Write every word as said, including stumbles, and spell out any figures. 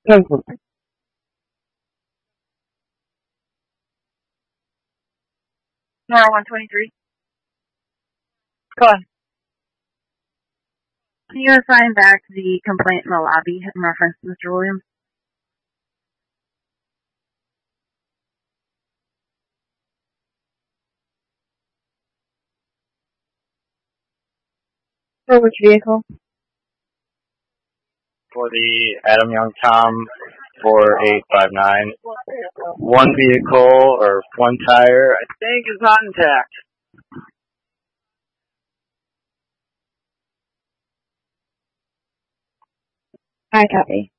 Cancel. Number one twenty-three. Go on. Can you assign back the complaint in the lobby in reference to Mister Williams? For which vehicle? For the Adam Young Tom four eight five nine. One vehicle or one tire, I think, is not intact. I copy.